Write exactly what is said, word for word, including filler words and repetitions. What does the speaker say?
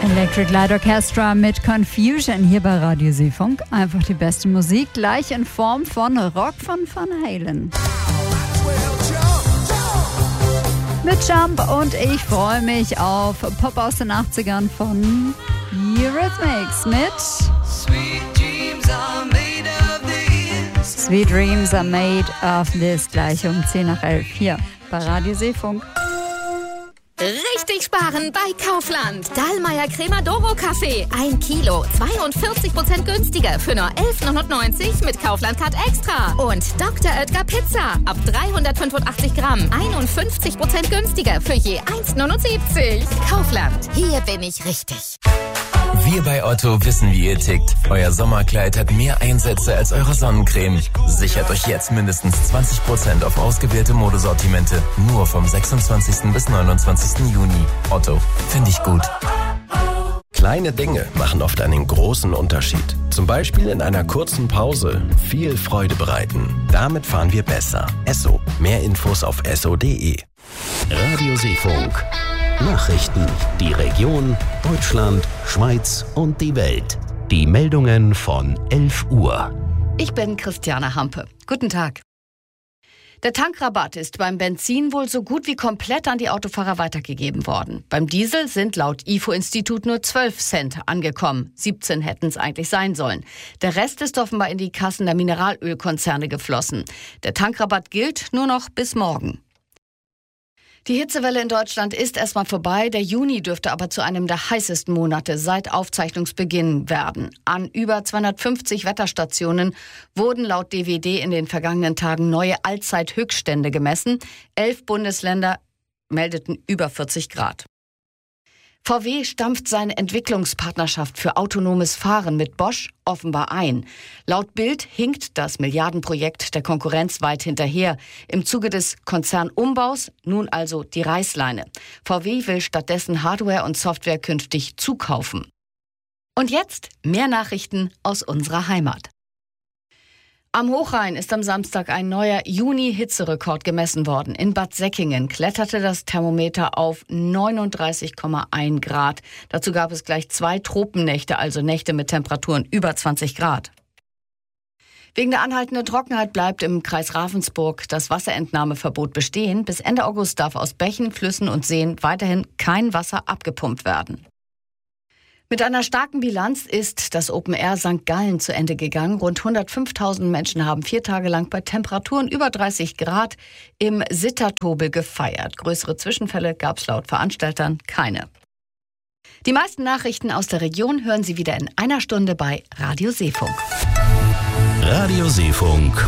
Electric Light Orchestra mit Confusion hier bei Radio Seefunk. Einfach die beste Musik, gleich in Form von Rock von Van Halen. Mit Jump und ich freue mich auf Pop aus den achtzigern von Eurythmics mit Sweet Dreams Are Made of This. Sweet Dreams Are Made of This, gleich um zehn nach elf hier bei Radio Seefunk. Richtig sparen bei Kaufland. Dahlmeier Cremodoro Kaffee. Ein Kilo, zweiundvierzig Prozent günstiger für nur elf neunundneunzig mit Kaufland-Card Extra. Und Doktor Oetker Pizza. Ab dreihundertfünfundachtzig Gramm. einundfünfzig Prozent günstiger für je eins neunundsiebzig. Kaufland. Hier bin ich richtig. Wir bei Otto wissen, wie ihr tickt. Euer Sommerkleid hat mehr Einsätze als eure Sonnencreme. Sichert euch jetzt mindestens zwanzig Prozent auf ausgewählte Modesortimente. Nur vom sechsundzwanzigsten bis neunundzwanzigsten Juni. Otto, finde ich gut. Kleine Dinge machen oft einen großen Unterschied. Zum Beispiel in einer kurzen Pause viel Freude bereiten. Damit fahren wir besser. Esso. Mehr Infos auf esso punkt de. Radio Seefunk. Nachrichten. Die Region, Deutschland, Schweiz und die Welt. Die Meldungen von elf Uhr. Ich bin Christiane Hampe. Guten Tag. Der Tankrabatt ist beim Benzin wohl so gut wie komplett an die Autofahrer weitergegeben worden. Beim Diesel sind laut I F O-Institut nur zwölf Cent angekommen. siebzehn hätten es eigentlich sein sollen. Der Rest ist offenbar in die Kassen der Mineralölkonzerne geflossen. Der Tankrabatt gilt nur noch bis morgen. Die Hitzewelle in Deutschland ist erstmal vorbei. Der Juni dürfte aber zu einem der heißesten Monate seit Aufzeichnungsbeginn werden. An über zweihundertfünfzig Wetterstationen wurden laut D W D in den vergangenen Tagen neue Allzeithöchststände gemessen. Elf Bundesländer meldeten über vierzig Grad. V W stampft seine Entwicklungspartnerschaft für autonomes Fahren mit Bosch offenbar ein. Laut Bild hinkt das Milliardenprojekt der Konkurrenz weit hinterher. Im Zuge des Konzernumbaus nun also die Reißleine. V W will stattdessen Hardware und Software künftig zukaufen. Und jetzt mehr Nachrichten aus unserer Heimat. Am Hochrhein ist am Samstag ein neuer Juni-Hitzerekord gemessen worden. In Bad Säckingen kletterte das Thermometer auf neununddreißig Komma eins Grad. Dazu gab es gleich zwei Tropennächte, also Nächte mit Temperaturen über zwanzig Grad. Wegen der anhaltenden Trockenheit bleibt im Kreis Ravensburg das Wasserentnahmeverbot bestehen. Bis Ende August darf aus Bächen, Flüssen und Seen weiterhin kein Wasser abgepumpt werden. Mit einer starken Bilanz ist das Open Air Sankt Gallen zu Ende gegangen. Rund hundertfünftausend Menschen haben vier Tage lang bei Temperaturen über dreißig Grad im Sittertobel gefeiert. Größere Zwischenfälle gab es laut Veranstaltern keine. Die meisten Nachrichten aus der Region hören Sie wieder in einer Stunde bei Radio Seefunk. Radio Seefunk